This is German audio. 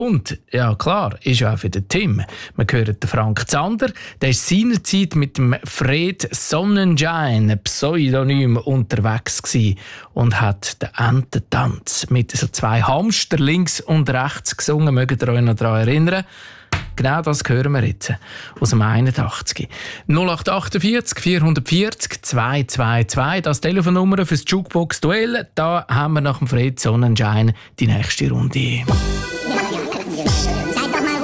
Und, ja klar, ist ja auch für den Tim. Wir hören den Frank Zander, der war seinerzeit mit dem Fred Sonnenschein, Pseudonym, unterwegs gewesen und hat den Ententanz mit so 2 Hamster links und rechts gesungen. Mögt ihr euch noch daran erinnern? Genau das hören wir jetzt aus dem 81. 0848 440 222, das Telefonnummer fürs Jukebox-Duell. Da haben wir nach dem Fred Sonnenschein die nächste Runde.